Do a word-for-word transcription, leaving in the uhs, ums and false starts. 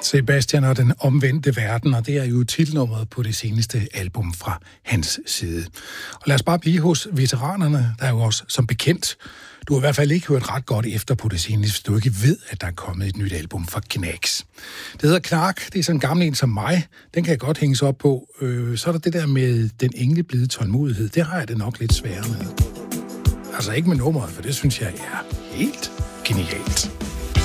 Sebastian og den omvendte verden, og det er jo titelnummeret på det seneste album fra hans side. Og lad os bare blive hos veteranerne, der er jo også som bekendt. Du har i hvert fald ikke hørt ret godt efter på det seneste, hvis du ikke ved, at der er kommet et nyt album fra Knags. Det hedder Knark, det er sådan en gammel en som mig, den kan jeg godt hænges op på. Øh, så er der det der med den enkelblide tålmodighed, det har jeg det nok lidt sværere med. Altså ikke med nummeret, for det synes jeg er helt genialt.